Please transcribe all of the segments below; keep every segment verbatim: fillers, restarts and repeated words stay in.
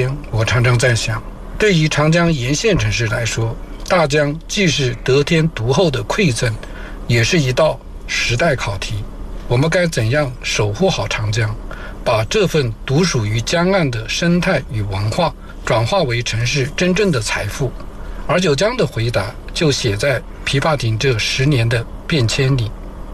间，我常常在想，对于长江沿线城市来说，大江既是得天独厚的馈赠，也是一道时代考题。我们该怎样守护好长江，把这份独属于江岸的生态与文化转化为城市真正的财富？而九江的回答就写在琵琶亭这十年的变迁里。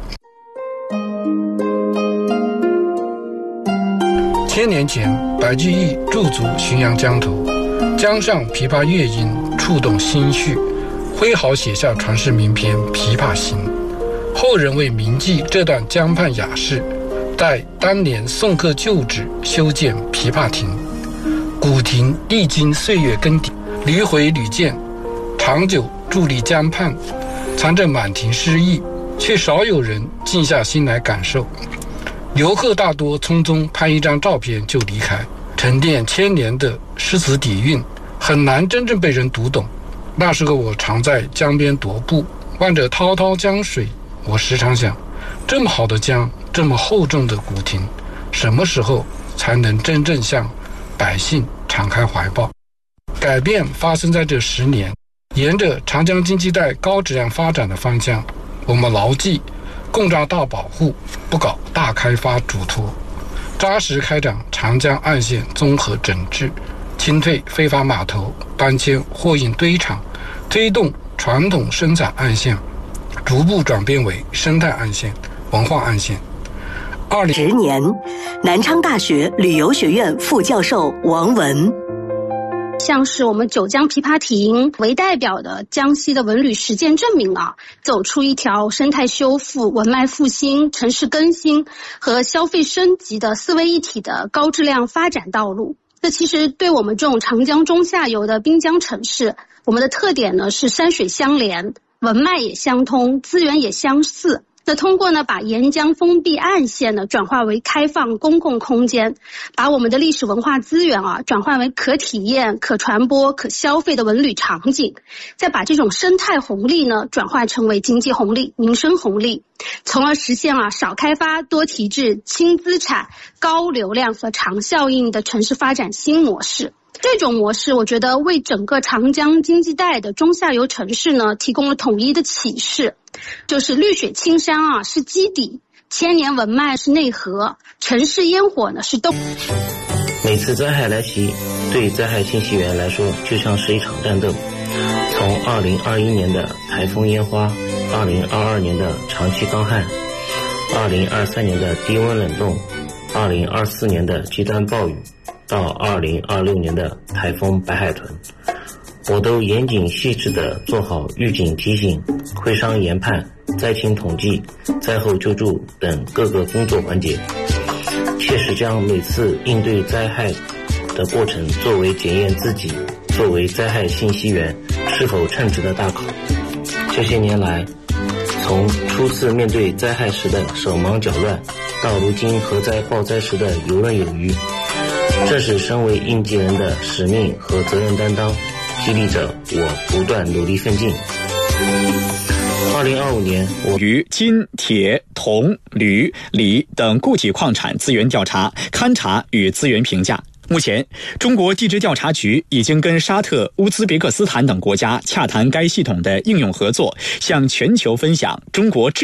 千年前，白居易驻足浔阳江头，江上琵琶乐音触动心绪，挥毫写下传世名篇《琵琶行》。后人为铭记这段江畔雅事，在当年送客旧址修建琵琶亭。古亭历经岁月更迭，屡毁屡建，长久伫立江畔，藏着满庭诗意，却少有人静下心来感受。游客大多匆匆拍一张照片就离开，沉淀千年的诗词底蕴很难真正被人读懂。那时候我常在江边踱步，望着滔滔江水，我时常想，这么好的江，这么厚重的古亭，什么时候才能真正向百姓敞开怀抱？改变发生在这十年，沿着长江经济带高质量发展的方向，我们牢记共抓大保护，不搞大开发嘱托，扎实开展长江岸线综合整治，清退非法码头，搬迁货运堆场，推动传统生产岸线逐步转变为生态岸线、文化岸线。 二十年，南昌大学旅游学院副教授王文。 像是我们九江琵琶亭为代表的江西的文旅实践证明啊，走出一条生态修复、文脉复兴、城市更新和消费升级的四位一体的高质量发展道路。这其实对我们这种长江中下游的滨江城市，我们的特点呢是山水相连，文脉也相通，资源也相似。那通过呢，把沿江封闭岸线呢转化为开放公共空间，把我们的历史文化资源啊转换为可体验、可传播、可消费的文旅场景，再把这种生态红利呢转化成为经济红利、民生红利，从而实现啊少开发、多提质、轻资产、高流量和长效应的城市发展新模式。这种模式，我觉得为整个长江经济带的中下游城市呢，提供了统一的启示，就是绿水青山啊是基底，千年文脉是内核，城市烟火呢是动。 每次灾害来袭，对灾害信息源来说，就像是一场战斗。从二零二一年的台风烟花，二零二二年的长期干旱，二零二三年的低温冷冻，二零二四年的极端暴雨，到二零二六年的台风白海豚，我都严谨细致地做好预警提醒、会商研判、灾情统计、灾后救助等各个工作环节，切实将每次应对灾害的过程作为检验自己作为灾害信息源是否称职的大考。这些年来，从初次面对灾害时的手忙脚乱，到如今核灾报灾时的游刃有余，这是身为应急人的使命和责任担当，激励着我不断努力奋进。二零二五年，我于金、铁、铜、铝、锂等固体矿产资源调查、勘查与资源评价。目前，中国地质调查局已经跟沙特、乌兹别克斯坦等国家洽谈该系统的应用合作，向全球分享中国